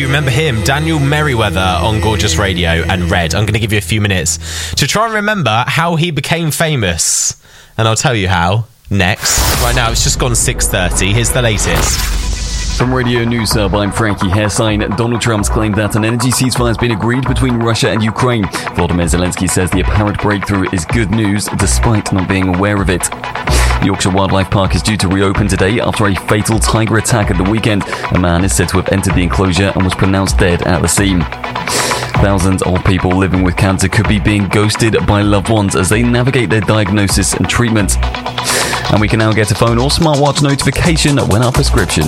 remember him? Daniel Merriweather on Gorgeous Radio and Red. I'm going to give you a few minutes to try and remember how he became famous. And I'll tell you how next. Right now, it's just gone 6:30. Here's the latest. From Radio News Hub, I'm Frankie Hessein. Donald Trump's claimed that an energy ceasefire has been agreed between Russia and Ukraine. Volodymyr Zelensky says the apparent breakthrough is good news, despite not being aware of it. Yorkshire Wildlife Park is due to reopen today after a fatal tiger attack at the weekend. A man is said to have entered the enclosure and was pronounced dead at the scene. Thousands of people living with cancer could be being ghosted by loved ones as they navigate their diagnosis and treatment. And we can now get a phone or smartwatch notification when our prescription